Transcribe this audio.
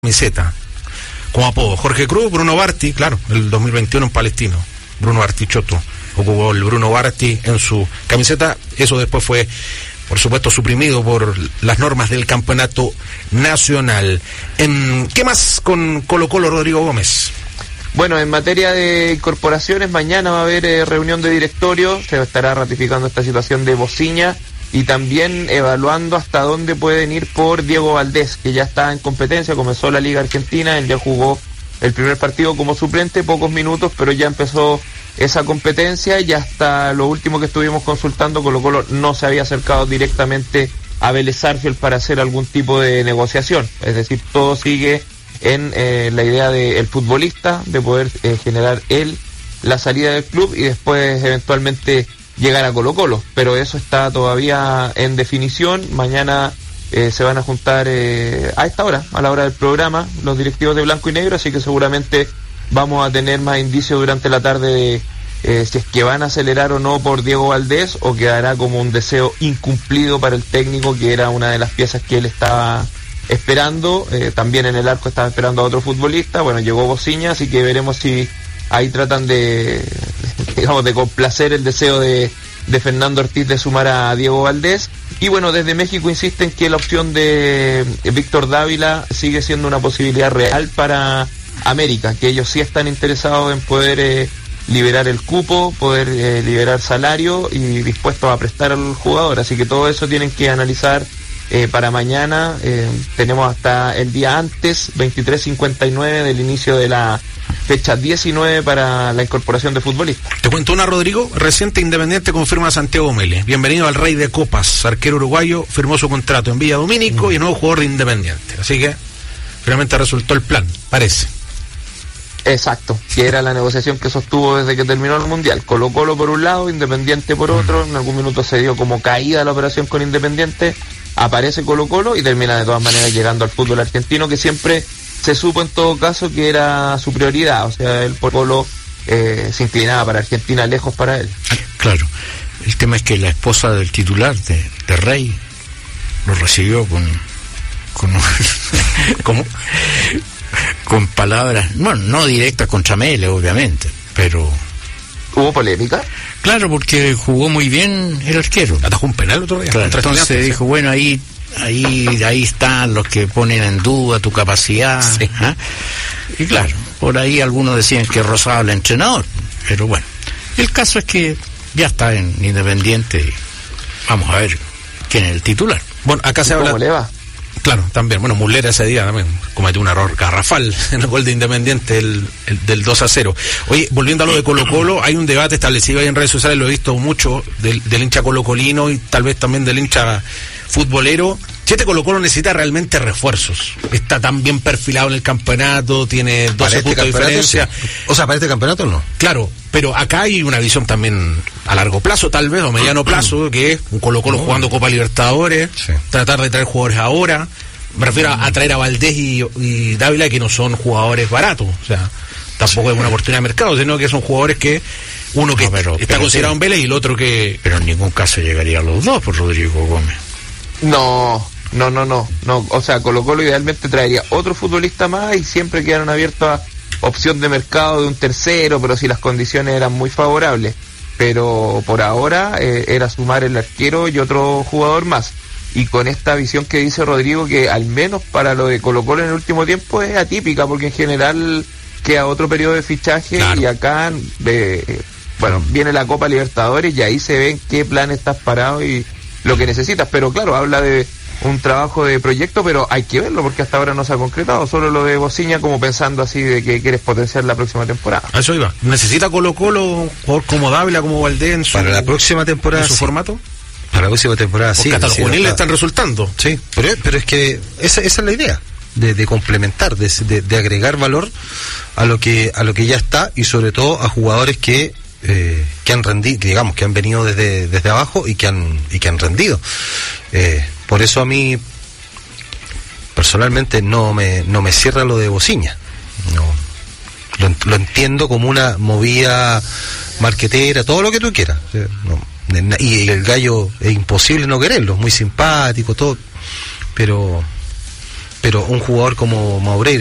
camiseta como apodo. Jorge Cruz, Bruno Barti, claro, el 2021 en Palestino. Bruno Bartichotto ocupó el Bruno Barti en su camiseta. Eso después fue, por supuesto, suprimido por las normas del campeonato nacional. ¿Qué más con Colo-Colo, Rodrigo Gómez? Bueno, en materia de incorporaciones, mañana va a haber reunión de directorio, se estará ratificando esta situación de Bociña y también evaluando hasta dónde pueden ir por Diego Valdés, que ya está en competencia, comenzó la Liga Argentina, él ya jugó el primer partido como suplente, pocos minutos, pero ya empezó esa competencia y hasta lo último que estuvimos consultando, Colo-Colo no se había acercado directamente a Vélez Sarsfield para hacer algún tipo de negociación, es decir, todo sigue en la idea del futbolista, de poder generar él la salida del club y después eventualmente llegar a Colo-Colo, pero eso está todavía en definición. Mañana se van a juntar a esta hora, a la hora del programa, los directivos de Blanco y Negro, así que seguramente vamos a tener más indicios durante la tarde de si es que van a acelerar o no por Diego Valdés o quedará como un deseo incumplido para el técnico, que era una de las piezas que él estaba esperando. También en el arco estaba esperando a otro futbolista, bueno, llegó Bociña, así que veremos si ahí tratan de complacer el deseo de Fernando Ortiz de sumar a Diego Valdés. Y bueno, desde México insisten que la opción de Víctor Dávila sigue siendo una posibilidad real para América, que ellos sí están interesados en poder liberar el cupo, poder liberar salario y dispuestos a prestar al jugador, así que todo eso tienen que analizar para mañana. Tenemos hasta el día antes, 23:59 del inicio de la fecha 19 para la incorporación de futbolistas. Te cuento una, Rodrigo. Reciente Independiente confirma a Santiago Mele. Bienvenido al Rey de Copas. Arquero uruguayo, firmó su contrato en Villa Domínico y es nuevo jugador de Independiente. Así que finalmente resultó el plan, parece. Exacto, que era la negociación que sostuvo desde que terminó el Mundial. Colo-Colo por un lado, Independiente por otro. En algún minuto se dio como caída la operación con Independiente. Aparece Colo-Colo y termina de todas maneras llegando al fútbol argentino, que siempre se supo en todo caso que era su prioridad. O sea, el Colo se inclinaba para Argentina, lejos para él. Claro, el tema es que la esposa del titular de Rey lo recibió con palabras, bueno, no directas contra Mele, obviamente, pero... ¿Hubo polémica? Claro, porque jugó muy bien el arquero. Atajó un penal otro día. Claro, entonces dijo, bueno, ahí están los que ponen en duda tu capacidad. Sí. ¿Ah? Y claro, por ahí algunos decían que rozaba al entrenador, pero bueno, el caso es que ya está en Independiente y vamos a ver quién es el titular. Bueno, acá se habla... ¿Cómo le va? Claro, también. Bueno, Muslera ese día también cometió un error garrafal en el gol de Independiente, el del 2-0. Oye, volviendo a lo de Colo-Colo, hay un debate establecido ahí en redes sociales, lo he visto mucho, del hincha colocolino y tal vez también del hincha futbolero. Si este Colo-Colo necesita realmente refuerzos, está tan bien perfilado en el campeonato, tiene 12 puntos de diferencia. Sí. O sea, para este campeonato no. Claro, pero acá hay una visión también a largo plazo, tal vez, o mediano plazo, que es un Colo-Colo jugando Copa Libertadores, sí. Tratar de traer jugadores ahora. Me refiero a traer a Valdés y Dávila, que no son jugadores baratos, o sea, tampoco es una oportunidad de mercado, sino que son jugadores que uno que está considerado en Vélez y el otro que... Pero en ningún caso llegaría a los dos por Rodrigo Gómez. No, o sea, Colo-Colo idealmente traería otro futbolista más y siempre quedaron abiertos a opción de mercado de un tercero, pero si las condiciones eran muy favorables. Pero por ahora era sumar el arquero y otro jugador más. Y con esta visión que dice Rodrigo, que al menos para lo de Colo-Colo en el último tiempo es atípica, porque en general queda otro periodo de fichaje, claro. Y acá viene la Copa Libertadores y ahí se ve en qué plan estás parado y lo que necesitas. Pero claro, habla de un trabajo de proyecto, pero hay que verlo porque hasta ahora no se ha concretado, solo lo de Bociña como pensando así de que quieres potenciar la próxima temporada. A eso iba. ¿Necesita Colo-Colo como Dávila, como Valdés para la próxima temporada? ¿En su formato? Para la próxima temporada porque sí. Porque hasta los juveniles están resultando. Sí, pero es que esa es la idea, de complementar, de agregar valor a lo que ya está y sobre todo a jugadores que han rendido, digamos, que han venido desde abajo y que han rendido. Por eso a mí personalmente no me cierra lo de Bociña. No, lo entiendo como una movida marquetera, todo lo que tú quieras. Y el gallo es imposible no quererlo, es muy simpático, todo, pero pero un jugador como Maureira,